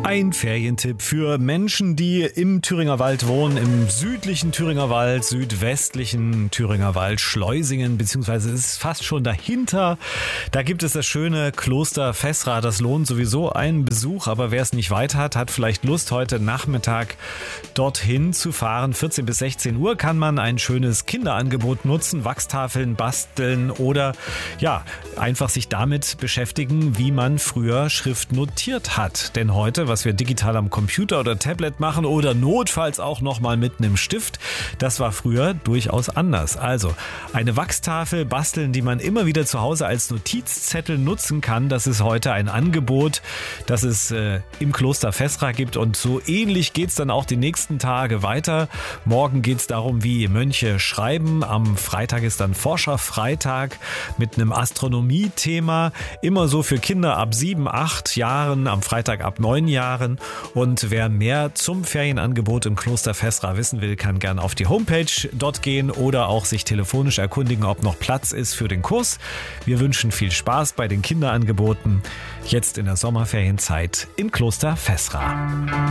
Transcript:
Ein Ferientipp für Menschen, die im Thüringer Wald wohnen, im südlichen Thüringer Wald, südwestlichen Thüringer Wald, Schleusingen, beziehungsweise es ist fast schon dahinter. Da gibt es das schöne Kloster Fessra. Das lohnt sowieso einen Besuch, aber wer es nicht weit hat, hat vielleicht Lust, heute Nachmittag dorthin zu fahren. 14 bis 16 Uhr kann man ein schönes Kinderangebot nutzen, Wachstafeln basteln oder ja, einfach sich damit beschäftigen, wie man früher Schrift notiert hat. Denn heute, was wir digital am Computer oder Tablet machen oder notfalls auch nochmal mit einem Stift, das war früher durchaus anders. Also eine Wachstafel basteln, die man immer wieder zu Hause als Notizzettel nutzen kann, das ist heute ein Angebot, das es im Kloster Fessra gibt, und so ähnlich geht es dann auch die nächsten Tage weiter. Morgen geht es darum, wie Mönche schreiben. Am Freitag ist dann Forscherfreitag mit einem Astronomie-Thema, immer so für Kinder ab 7, 8 Jahren, am Freitag ab 9 Jahren. Und wer mehr zum Ferienangebot im Kloster Fessra wissen will, kann gerne auf die Homepage dort gehen oder auch sich telefonisch erkundigen, ob noch Platz ist für den Kurs. Wir wünschen viel Spaß bei den Kinderangeboten jetzt in der Sommerferienzeit im Kloster Fessra.